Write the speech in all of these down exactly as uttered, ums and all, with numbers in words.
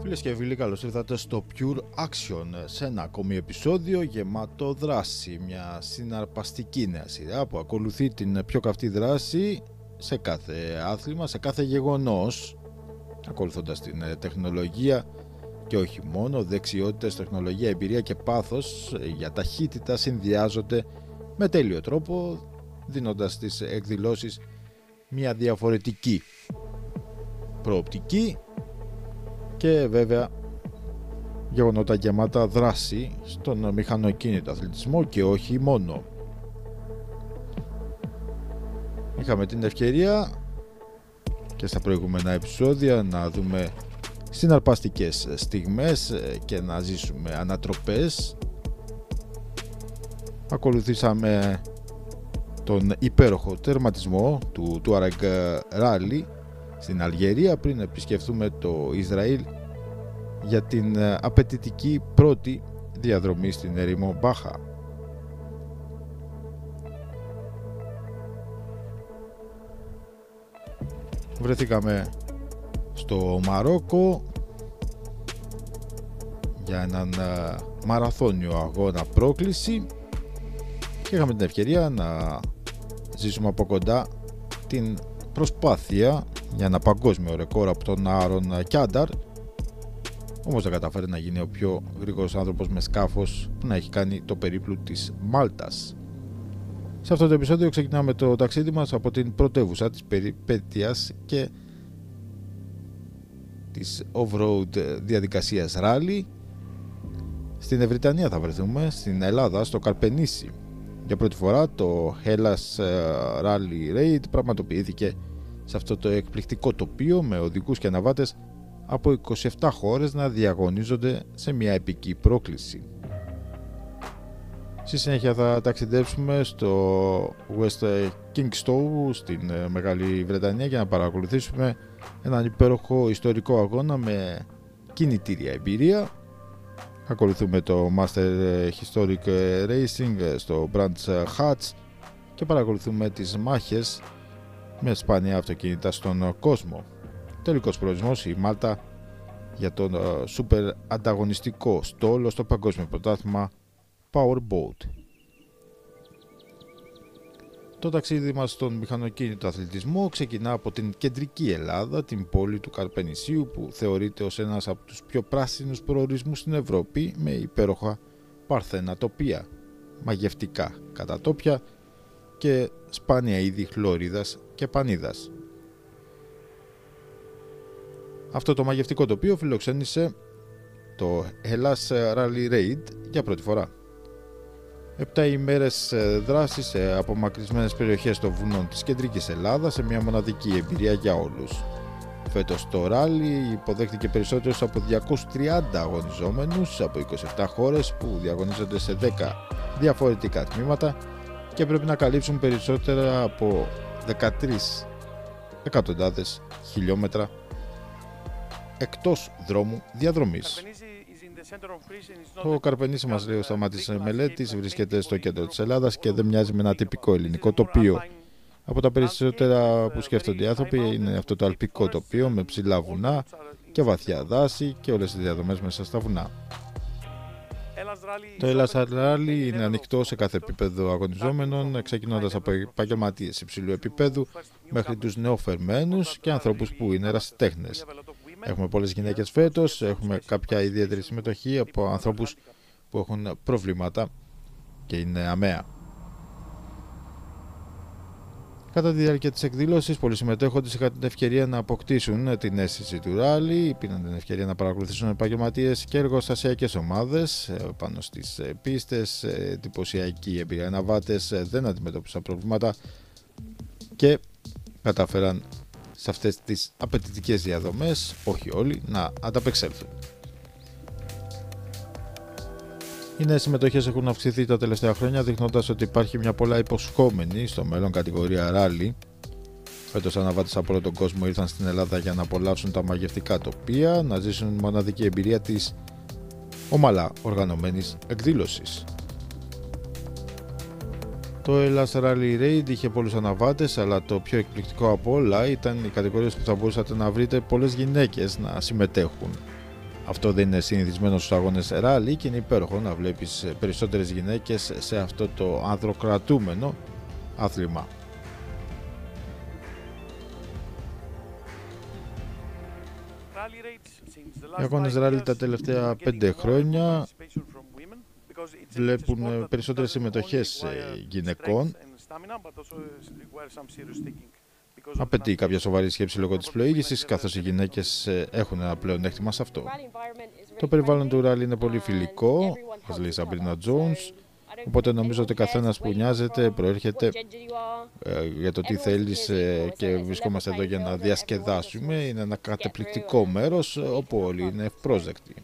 Φίλες και φίλοι, καλώς ήρθατε στο Pure Action, σε ένα ακόμη επεισόδιο γεμάτο δράση. Μια συναρπαστική νέα σειρά που ακολουθεί την πιο καυτή δράση σε κάθε άθλημα, σε κάθε γεγονός, ακολουθώντας την τεχνολογία και όχι μόνο. Δεξιότητες, τεχνολογία, εμπειρία και πάθος για ταχύτητα συνδυάζονται με τέλειο τρόπο, δίνοντας στις εκδηλώσεις μια διαφορετική προοπτική και βέβαια γεγονότα γεμάτα δράση στον μηχανοκίνητο αθλητισμό και όχι μόνο. Είχαμε την ευκαιρία και στα προηγούμενα επεισόδια να δούμε συναρπαστικές στιγμές και να ζήσουμε ανατροπές. Ακολουθήσαμε τον υπέροχο τερματισμό του Touareg Rally στην Αλγερία πριν επισκεφθούμε το Ισραήλ για την απαιτητική πρώτη διαδρομή στην έρημο Μπάχα. Βρεθήκαμε στο Μαρόκο για έναν μαραθώνιο αγώνα πρόκληση και είχαμε την ευκαιρία να ζήσουμε από κοντά την προσπάθεια για ένα παγκόσμιο ρεκόρ από τον Άρον Κιάνταρ, όμως δεν καταφέρει να γίνει ο πιο γρήγορος άνθρωπος με σκάφος που να έχει κάνει το περίπλου της Μάλτας. Σε αυτό το επεισόδιο ξεκινάμε το ταξίδι μας από την πρωτεύουσα της περιπέτειας και της off-road διαδικασίας rally. Στην Ευρυτανία θα βρεθούμε, στην Ελλάδα, στο Καρπενήσι. Για πρώτη φορά το Hellas Rally Raid πραγματοποιήθηκε σε αυτό το εκπληκτικό τοπίο με οδηγούς και ναυάτες από είκοσι επτά χώρες να διαγωνίζονται σε μια επική πρόκληση. Στη συνέχεια θα ταξιδέψουμε στο West Kingstown στην Μεγάλη Βρετανία για να παρακολουθήσουμε έναν υπέροχο ιστορικό αγώνα με κινητήρια εμπειρία. Ακολουθούμε το Master Historic Racing στο Brands Hatch και παρακολουθούμε τις μάχες με σπάνια αυτοκίνητα στον κόσμο. Τελικός προορισμός η Μάλτα για τον σούπερ ανταγωνιστικό στόλο στο παγκόσμιο πρωτάθλημα Powerboat. Το ταξίδι μας στον μηχανοκίνητο αθλητισμό ξεκινά από την κεντρική Ελλάδα, την πόλη του Καρπενησίου, που θεωρείται ως ένας από τους πιο πράσινους προορισμούς στην Ευρώπη, με υπέροχα παρθένα τοπία, μαγευτικά κατατόπια και σπάνια είδη χλωρίδας και πανίδας. Αυτό το μαγευτικό τοπίο φιλοξένησε το Hellas Rally Raid για πρώτη φορά. Επτά ημέρες δράσης σε απομακρυσμένες περιοχές των βουνών της κεντρικής Ελλάδας σε μια μοναδική εμπειρία για όλους. Φέτος το ράλι υποδέχτηκε περισσότερους από διακόσιους τριάντα αγωνιζόμενους από είκοσι επτά χώρες που διαγωνίζονται σε δέκα διαφορετικά τμήματα και πρέπει να καλύψουν περισσότερα από δεκατρείς εκατοντάδες χιλιόμετρα εκτός δρόμου διαδρομής. Το Καρπενήσι, μας λέει ο Σταμάτης Μελέτης, βρίσκεται στο κέντρο της Ελλάδας και δεν μοιάζει με ένα τυπικό ελληνικό τοπίο. Από τα περισσότερα που σκέφτονται οι άνθρωποι είναι αυτό το αλπικό τοπίο με ψηλά βουνά και βαθιά δάση και όλες τις διαδρομές μέσα στα βουνά. Το Hellas Rally είναι ανοιχτό σε κάθε επίπεδο αγωνιζόμενων, ξεκινώντας από επαγγελματίες υψηλού επίπεδου μέχρι τους νεοφερμένους και ανθρώπους που είναι ερασιτέχνες. Έχουμε πολλές γυναίκες φέτος, έχουμε κάποια ιδιαίτερη συμμετοχή από ανθρώπους που έχουν προβλήματα και είναι αμαία. Κατά τη διάρκεια της εκδήλωσης, πολλοί συμμετέχοντες είχαν την ευκαιρία να αποκτήσουν την αίσθηση του ράλι, πήραν την ευκαιρία να παρακολουθήσουν επαγγελματίες και εργοστασιακές ομάδες πάνω στις πίστες, εντυπωσιακή εμπειρία. Ναυάτες δεν αντιμετώπισαν προβλήματα και κατάφεραν σε αυτές τις απαιτητικές διαδρομές, όχι όλοι, να ανταπεξέλθουν. Οι νέες συμμετοχές έχουν αυξηθεί τα τελευταία χρόνια, δείχνοντας ότι υπάρχει μια πολλά υποσχόμενη στο μέλλον κατηγορία ράλι. Φέτος αναβάτες από όλο τον κόσμο ήρθαν στην Ελλάδα για να απολαύσουν τα μαγευτικά τοπία, να ζήσουν μοναδική εμπειρία της ομαλά οργανωμένης εκδήλωσης. Το Hellas Rally Raid είχε πολλούς αναβάτες, αλλά το πιο εκπληκτικό από όλα ήταν οι κατηγορίες που θα μπορούσατε να βρείτε πολλές γυναίκες να συμμετέχουν. Αυτό δεν είναι συνηθισμένο στους αγώνες ράλι και είναι υπέροχο να βλέπεις περισσότερες γυναίκες σε αυτό το ανδροκρατούμενο άθλημα. Οι αγώνες ράλι τα τελευταία πέντε χρόνια βλέπουν περισσότερες συμμετοχές γυναικών. Απαιτεί κάποια σοβαρή σκέψη λόγω της πλοήγησης, καθώς οι γυναίκες έχουν ένα πλεονέκτημα σε αυτό. Το περιβάλλον του ράλι είναι πολύ φιλικό, μας λέει η Σαμπρίνα Τζόουνς, οπότε νομίζω ότι καθένας που νοιάζεται προέρχεται ε, για το τι θέλεις ε, και βρισκόμαστε εδώ για να διασκεδάσουμε. Είναι ένα καταπληκτικό μέρος όπου όλοι είναι ευπρόσδεκτοι.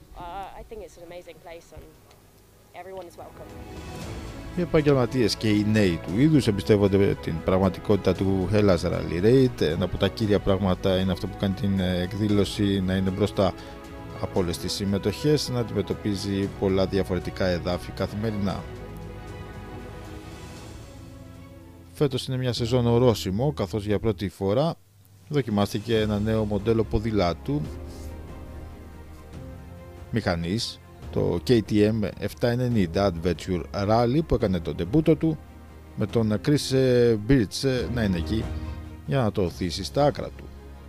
Οι επαγγελματίες και οι νέοι του είδους εμπιστεύονται την πραγματικότητα του Hellas Rally Raid. Ένα από τα κύρια πράγματα είναι αυτό που κάνει την εκδήλωση να είναι μπροστά από όλες τις συμμετοχές, να αντιμετωπίζει πολλά διαφορετικά εδάφη καθημερινά. Φέτος είναι μια σεζόν ορόσημο, καθώς για πρώτη φορά δοκιμάστηκε ένα νέο μοντέλο ποδηλάτου μηχανής, το κέι τι εμ επτακόσια ενενήντα Adventure Rally, που έκανε τον ντεμπούτο του, με τον Chris Birch να είναι εκεί για να το οθήσει στα άκρα του.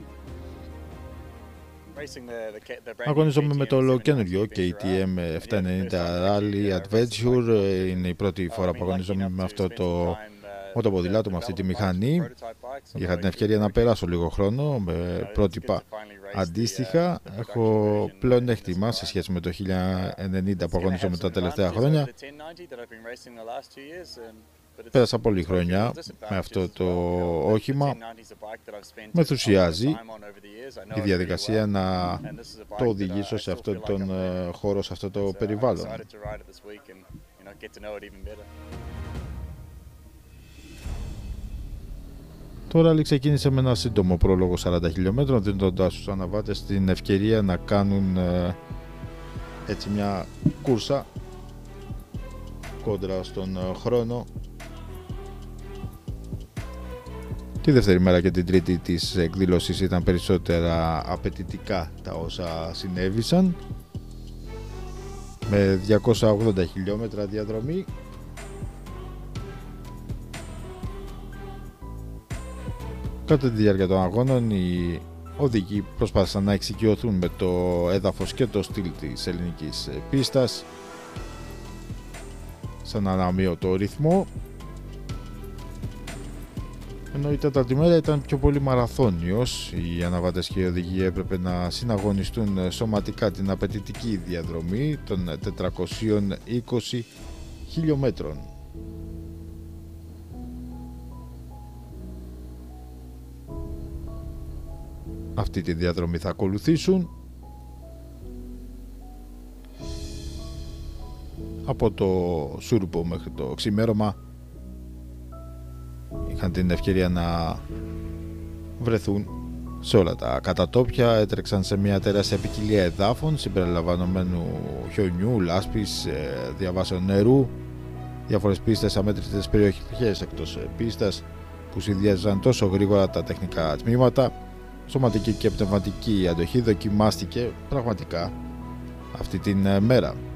Αγωνίζομαι με το ολοκένουργιο κέι τι εμ επτακόσια ενενήντα Rally Adventure. Είναι η πρώτη φορά που αγωνίζομαι με αυτό το μοτοποδηλάτο, με αυτή τη μηχανή. Είχα την ευκαιρία να περάσω λίγο χρόνο με πρότυπα αντίστοιχα. Έχω πλεονέκτημα σε σχέση με το χίλια ενενήντα που αγωνίζομαι τα τελευταία χρόνια. Πέρασα πολλή χρόνια με αυτό το όχημα. Με ενθουσιάζει η διαδικασία να το οδηγήσω σε αυτόν τον χώρο, σε αυτό το περιβάλλον. Το ράλι ξεκίνησε με ένα σύντομο πρόλογο σαράντα χιλιόμετρων, δίνοντας στους αναβάτες την ευκαιρία να κάνουν ε, έτσι μια κούρσα κόντρα στον ε, χρόνο. Τη δεύτερη μέρα και την τρίτη της εκδήλωσης ήταν περισσότερα απαιτητικά τα όσα συνέβησαν, με διακόσια ογδόντα χιλιόμετρα διαδρομή. Κατά τη διάρκεια των αγώνων, οι οδηγοί προσπάθησαν να εξοικειωθούν με το έδαφος και το στυλ της ελληνικής πίστας σαν αναμείωτο ρυθμό, ενώ η τέταρτη μέρα ήταν πιο πολύ μαραθώνιος. Οι αναβάτες και οι οδηγοί έπρεπε να συναγωνιστούν σωματικά την απαιτητική διαδρομή των τετρακοσίων είκοσι χιλιόμετρων. Αυτή τη διαδρομή θα ακολουθήσουν από το Σούρπο μέχρι το ξημέρωμα. Είχαν την ευκαιρία να βρεθούν σε όλα τα κατατόπια. Έτρεξαν σε μια τεράστια ποικιλία εδάφων συμπεριλαμβανομένου χιονιού, λάσπης, διαβάσεων νερού, διάφορες πίστες, αμέτρητες περιοχές εκτός πίστας που συνδυάζαν τόσο γρήγορα τα τεχνικά τμήματα. Σωματική και πνευματική αντοχή δοκιμάστηκε πραγματικά αυτή την μέρα.